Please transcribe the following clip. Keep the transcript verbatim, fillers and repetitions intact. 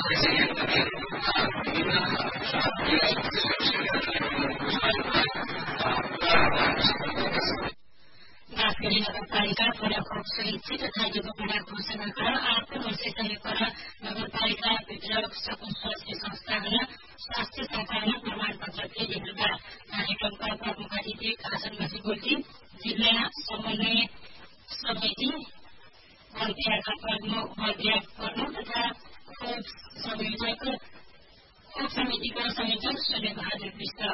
राजगढ़ी नगरपालिका खोलाखोप सहित तथा युगपडा घोषणा कर आर्थिक वर्ष सहयोग कर नगरपालिका भित्र सकून स्वास्थ्य संस्थान स्वास्थ्य संस्थान प्रमाण पत्र फेरिहरूका कार्यक्रमका प्रमुख अतिथि आसनवासी बोल्थे जिल्ला समन्वय समिति बलदियाका प्रमुख बलदिया प्रमुख तथा खोप संयोजक खोप समितिका संयोजक सूर्य बहादुर विष्ट